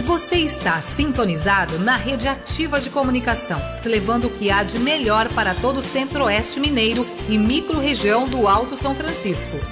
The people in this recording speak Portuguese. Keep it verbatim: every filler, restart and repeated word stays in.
Você está sintonizado na Rede Ativa de Comunicação, levando o que há de melhor para todo o Centro-Oeste mineiro e micro-região do Alto São Francisco.